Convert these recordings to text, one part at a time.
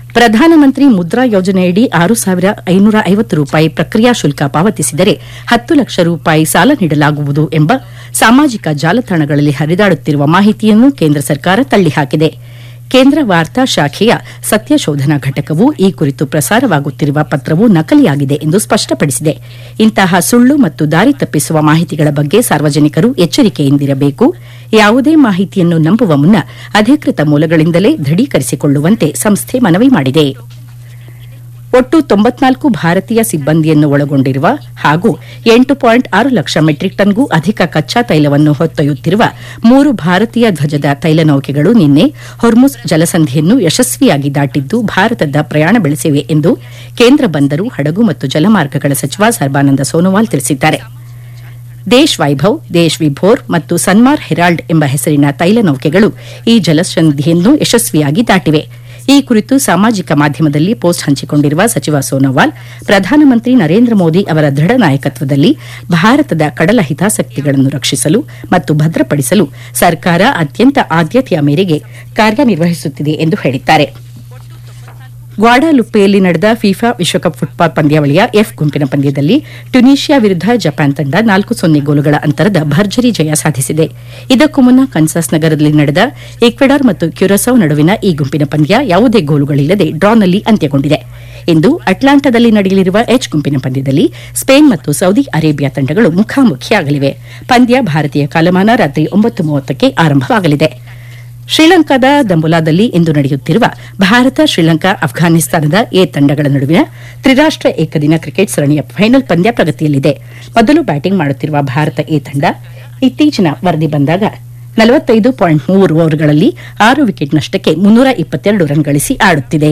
ಪ್ರಧಾನಮಂತ್ರಿ ಮುದ್ರಾ ಯೋಜನೆಯಡಿ 6,550 ರೂಪಾಯಿ ಪ್ರಕ್ರಿಯಾ ಶುಲ್ಕ ಪಾವತಿಸಿದರೆ 10 ಲಕ್ಷ ರೂಪಾಯಿ ಸಾಲ ನೀಡಲಾಗುವುದು ಎಂಬ ಸಾಮಾಜಿಕ ಜಾಲತಾಣಗಳಲ್ಲಿ ಹರಿದಾಡುತ್ತಿರುವ ಮಾಹಿತಿಯನ್ನು ಕೇಂದ್ರ ಸರ್ಕಾರ ತಳ್ಳಿಹಾಕಿದೆ. ಕೇಂದ್ರ ವಾರ್ತಾ ಶಾಖೆಯ ಸತ್ಯಶೋಧನಾ ಘಟಕವು ಈ ಕುರಿತು ಪ್ರಸಾರವಾಗುತ್ತಿರುವ ಪತ್ರವು ನಕಲಿಯಾಗಿದೆ ಎಂದು ಸ್ಪಷ್ಟಪಡಿಸಿದೆ. ಇಂತಹ ಸುಳ್ಳು ಮತ್ತು ದಾರಿ ತಪ್ಪಿಸುವ ಮಾಹಿತಿಗಳ ಬಗ್ಗೆ ಸಾರ್ವಜನಿಕರು ಎಚ್ಚರಿಕೆಯಿಂದಿರಬೇಕು. ಯಾವುದೇ ಮಾಹಿತಿಯನ್ನು ನಂಬುವ ಮುನ್ನ ಅಧಿಕೃತ ಮೂಲಗಳಿಂದಲೇ ದೃಢೀಕರಿಸಿಕೊಳ್ಳುವಂತೆ ಸಂಸ್ಥೆ ಮನವಿ ಮಾಡಿದೆ. ಒಟ್ಟು 94 ಭಾರತೀಯ ಸಿಬ್ಬಂದಿಯನ್ನು ಒಳಗೊಂಡಿರುವ ಹಾಗೂ 8.6 ಲಕ್ಷ ಮೆಟ್ರಿಕ್ ಟನ್ಗೂ ಅಧಿಕ ಕಚ್ಚಾ ತೈಲವನ್ನು ಹೊತ್ತೊಯ್ಯುತ್ತಿರುವ 3 ಭಾರತೀಯ ಧ್ವಜದ ತೈಲ ನೌಕೆಗಳು ನಿನ್ನೆ ಹೊರ್ಮುಜ್ ಜಲಸಂಧಿಯನ್ನು ಯಶಸ್ವಿಯಾಗಿ ದಾಟಿದ್ದು ಭಾರತದ ಪ್ರಯಾಣ ಬೆಳೆಸಿವೆ ಎಂದು ಕೇಂದ್ರ ಬಂದರು, ಹಡಗು ಮತ್ತು ಜಲಮಾರ್ಗಗಳ ಸಚಿವ ಸರ್ಬಾನಂದ ಸೋನೋವಾಲ್ ತಿಳಿಸಿದ್ದಾರೆ. ದೇಶ್ ವೈಭವ್, ದೇಶ್ ವಿಭೋರ್ ಮತ್ತು ಸನ್ಮಾರ್ ಹೆರಾಲ್ಡ್ ಎಂಬ ಹೆಸರಿನ ತೈಲ ನೌಕೆಗಳು ಈ ಜಲಸಂಧಿಯನ್ನು ಯಶಸ್ವಿಯಾಗಿ ದಾಟಿವೆ. ಈ ಕುರಿತು ಸಾಮಾಜಿಕ ಮಾಧ್ಯಮದಲ್ಲಿ ಪೋಸ್ಟ್ ಹಂಚಿಕೊಂಡಿರುವ ಸಚಿವ ಸೋನೋವಾಲ್, ಪ್ರಧಾನಮಂತ್ರಿ ನರೇಂದ್ರ ಮೋದಿ ಅವರ ದೃಢ ನಾಯಕತ್ವದಲ್ಲಿ ಭಾರತದ ಕಡಲ ಹಿತಾಸಕ್ತಿಗಳನ್ನು ರಕ್ಷಿಸಲು ಮತ್ತು ಭದ್ರಪಡಿಸಲು ಸರ್ಕಾರ ಅತ್ಯಂತ ಆದ್ಯತೆಯ ಮೇರೆಗೆ ಕಾರ್ಯನಿರ್ವಹಿಸುತ್ತಿದೆ ಎಂದು ಹೇಳಿದ್ದಾರೆ. ಗ್ವಾಡಾಲುಪ್ಪೆಯಲ್ಲಿ ನಡೆದ ಫಿಫಾ ವಿಶ್ವಕಪ್ ಫುಟ್ಬಾಲ್ ಪಂದ್ಯಾವಳಿಯ ಎಫ್ ಗುಂಪಿನ ಪಂದ್ಯದಲ್ಲಿ ಟ್ಯುನೀಷಿಯಾ ವಿರುದ್ಧ ಜಪಾನ್ ತಂಡ 4-0 ಗೋಲುಗಳ ಅಂತರದ ಭರ್ಜರಿ ಜಯ ಸಾಧಿಸಿದೆ. ಇದಕ್ಕೂ ಮುನ್ನ ಕನ್ಸಾಸ್ ನಗರದಲ್ಲಿ ನಡೆದ ಈಕ್ವೆಡಾರ್ ಮತ್ತು ಕ್ಯುರಸೌ ನಡುವಿನ ಈ ಗುಂಪಿನ ಪಂದ್ಯ ಯಾವುದೇ ಗೋಲುಗಳಿಲ್ಲದೆ ಡ್ರಾನಲ್ಲಿ ಅಂತ್ಯಗೊಂಡಿದೆ. ಇಂದು ಅಟ್ಲಾಂಟಾದಲ್ಲಿ ನಡೆಯಲಿರುವ ಎಚ್ ಗುಂಪಿನ ಪಂದ್ಯದಲ್ಲಿ ಸ್ಪೇನ್ ಮತ್ತು ಸೌದಿ ಅರೇಬಿಯಾ ತಂಡಗಳು ಮುಖಾಮುಖಿಯಾಗಲಿವೆ. ಪಂದ್ಯ ಭಾರತೀಯ ಕಾಲಮಾನ ರಾತ್ರಿ 9:30ಕ್ಕೆ ಆರಂಭವಾಗಲಿದೆ. ಶ್ರೀಲಂಕಾದ ದಂಬುಲಾದಲ್ಲಿ ಇಂದು ನಡೆಯುತ್ತಿರುವ ಭಾರತ, ಶ್ರೀಲಂಕಾ, ಅಫ್ಘಾನಿಸ್ತಾನದ ಎ ತಂಡಗಳ ನಡುವಿನ ತ್ರಿರಾಷ್ಟ್ರ ಏಕದಿನ ಕ್ರಿಕೆಟ್ ಸರಣಿಯ ಫೈನಲ್ ಪಂದ್ಯ ಪ್ರಗತಿಯಲ್ಲಿದೆ. ಮೊದಲು ಬ್ಯಾಟಿಂಗ್ ಮಾಡುತ್ತಿರುವ ಭಾರತ ಎ ತಂಡ ಇತ್ತೀಚಿನ ವರದಿ ಬಂದಾಗ 45.3 ಓವರ್ಗಳಲ್ಲಿ 6 ವಿಕೆಟ್ ನಷ್ಟಕ್ಕೆ 322 ರನ್ ಗಳಿಸಿ ಆಡುತ್ತಿದೆ.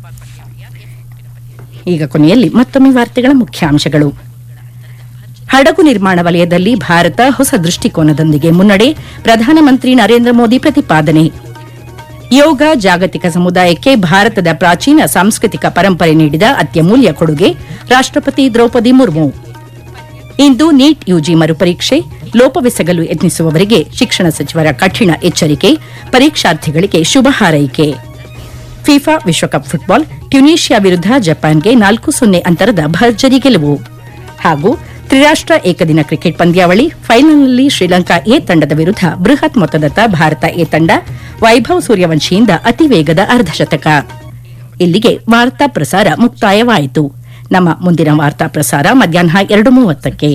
ಈಗ ಕೊನೆಯಲ್ಲಿ ಮತ್ತೊಮ್ಮೆ ವಾರ್ತೆಗಳ ಮುಖ್ಯಾಂಶಗಳು. ಹಡಗು ನಿರ್ಮಾಣ ವಲಯದಲ್ಲಿ ಭಾರತ ಹೊಸ ದೃಷ್ಟಿಕೋನದೊಂದಿಗೆ ಮುನ್ನಡೆ, ಪ್ರಧಾನಮಂತ್ರಿ ನರೇಂದ್ರ ಮೋದಿ ಪ್ರತಿಪಾದನೆ. ಯೋಗ ಜಾಗತಿಕ ಸಮುದಾಯಕ್ಕೆ ಭಾರತದ ಪ್ರಾಚೀನ ಸಾಂಸ್ಕೃತಿಕ ಪರಂಪರೆ ನೀಡಿದ ಅತ್ಯಮೂಲ್ಯ ಕೊಡುಗೆ, ರಾಷ್ಟ್ರಪತಿ ದ್ರೌಪದಿ ಮುರ್ಮು. ಇಂದು ನೀಟ್ ಯುಜಿ ಮರುಪರೀಕ್ಷೆ, ಲೋಪವೆಸಗಲು ಯತ್ನಿಸುವವರಿಗೆ ಶಿಕ್ಷಣ ಸಚಿವರ ಕಠಿಣ ಎಚ್ಚರಿಕೆ, ಪರೀಕ್ಷಾರ್ಥಿಗಳಿಗೆ ಶುಭ ಹಾರೈಕೆ. ಫಿಫಾ ವಿಶ್ವಕಪ್ ಫುಟ್ಬಾಲ್, ಟ್ಯುನೀಷಿಯಾ ವಿರುದ್ಧ ಜಪಾನ್ಗೆ 4-0 ಅಂತರದ ಭರ್ಜರಿ ಗೆಲುವು. ಹಾಗೂ ತ್ರಿರಾಷ್ಟ್ರ ಏಕದಿನ ಕ್ರಿಕೆಟ್ ಪಂದ್ಯಾವಳಿ ಫೈನಲ್ನಲ್ಲಿ ಶ್ರೀಲಂಕಾ ಎ ತಂಡದ ವಿರುದ್ಧ ಬೃಹತ್ ಮೊತ್ತದತ್ತ ಭಾರತ ಎ ತಂಡ, ವೈಭವ್ ಸೂರ್ಯವಂಶಿಯಿಂದ ಅತಿ ವೇಗದ ಅರ್ಧಶತಕ. ಇಲ್ಲಿಗೆ ವಾರ್ತಾ ಪ್ರಸಾರ ಮುಕ್ತಾಯವಾಯಿತು. ನಮ್ಮ ಮುಂದಿನ ವಾರ್ತಾ ಪ್ರಸಾರ ಮಧ್ಯಾಹ್ನ 2:30ಕ್ಕೆ.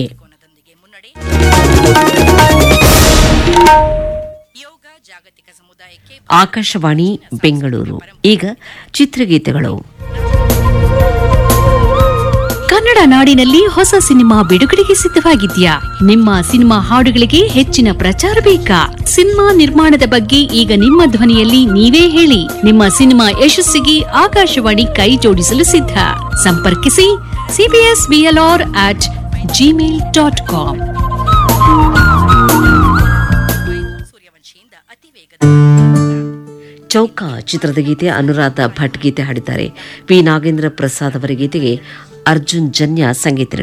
ಆಕಾಶವಾಣಿ ಬೆಂಗಳೂರು. ಈಗ ಚಿತ್ರಗೀತೆಗಳು. ಕನ್ನಡ ನಾಡಿನಲ್ಲಿ ಹೊಸ ಸಿನಿಮಾ ಬಿಡುಗಡೆಗೆ ಸಿದ್ಧವಾಗಿದ್ಯಾ? ನಿಮ್ಮ ಸಿನಿಮಾ ಹಾಡುಗಳಿಗೆ ಹೆಚ್ಚಿನ ಪ್ರಚಾರ ಬೇಕಾ? ಸಿನಿಮಾ ನಿರ್ಮಾಣದ ಬಗ್ಗೆ ಈಗ ನಿಮ್ಮ ಧ್ವನಿಯಲ್ಲಿ ನೀವೇ ಹೇಳಿ. ನಿಮ್ಮ ಸಿನಿಮಾ ಯಶಸ್ಸಿಗೆ ಆಕಾಶವಾಣಿ ಕೈ ಜೋಡಿಸಲು ಸಿದ್ಧ. ಸಂಪರ್ಕಿಸಿ cbsblr@gmail.com. ಚೌಕ ಚಿತ್ರದ ಗೀತೆ ಅನುರಾಧ ಭಟ್ ಗೀತೆ ಹಾಡಿದ್ದಾರೆ. ಪಿ ನಾಗೇಂದ್ರ ಪ್ರಸಾದ್ ಅವರ ಗೀತೆಗೆ ಅರ್ಜುನ್ ಜನ್ಯ ಸಂಗೀತ